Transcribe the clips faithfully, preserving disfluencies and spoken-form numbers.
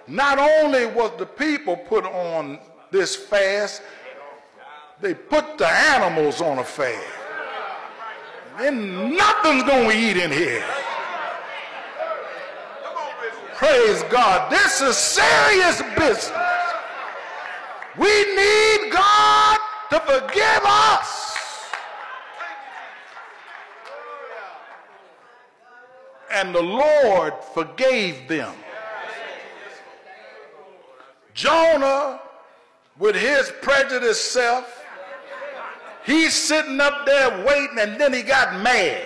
not only was the people put on this fast, they put the animals on a fast. And nothing's going to eat in here. Praise God. This is serious business. We need God to forgive us. And the Lord forgave them. Jonah, with his prejudiced self, he's sitting up there waiting, and then he got mad.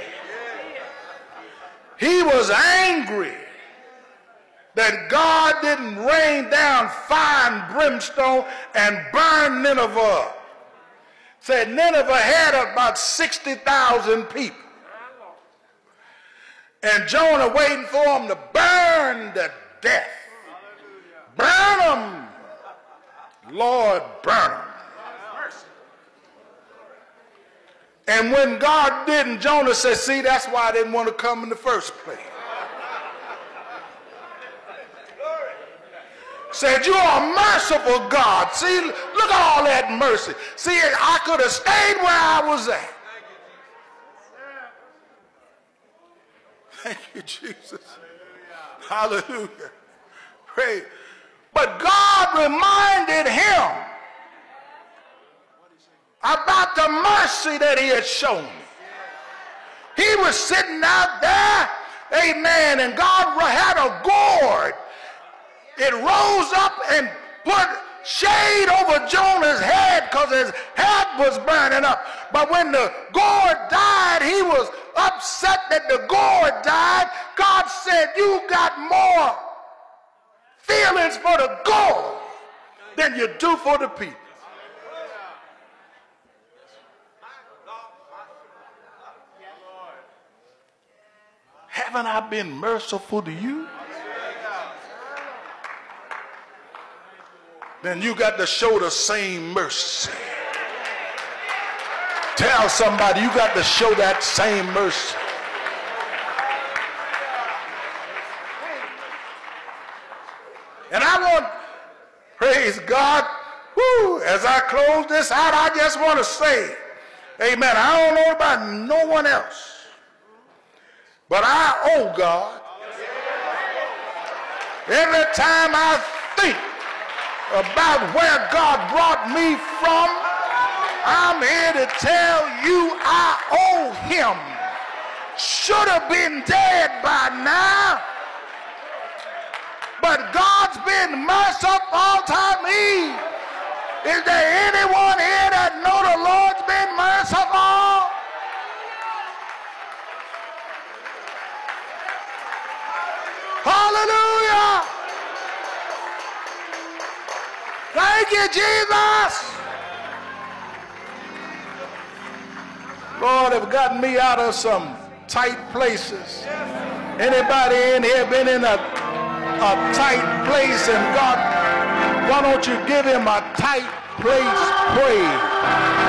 He was angry that God didn't rain down fire and brimstone and burn Nineveh up. Said Nineveh had about sixty thousand people. And Jonah waiting for them to burn to death. Burn them. Lord, burn them. And when God didn't, Jonah said, see, that's why I didn't want to come in the first place. Said, you are a merciful God. See, look at all that mercy. See, I could have stayed where I was at. Thank you, Jesus. Hallelujah. Pray. But God reminded him about the mercy that he had shown me. He was sitting out there, amen, and God had a gourd. It rose up and put shade over Jonah's head because his head was burning up. But when the gourd died, he was upset that the gourd died. God said, you got more feelings for the gourd than you do for the people. Haven't I been merciful to you? Then you got to show the same mercy. Tell somebody you got to show that same mercy. And I want, praise God, whoo, as I close this out, I just want to say, amen, I don't know about no one else, but I owe God. Every time I think about where God brought me from, I'm here to tell you I owe him. Should have been dead by now, but God's been merciful to me. Is there anyone here that know the Lord's been merciful? Hallelujah. Thank you, Jesus. Lord, have gotten me out of some tight places. Anybody in here been in a, a tight place, and God, why don't you give him a tight place praise?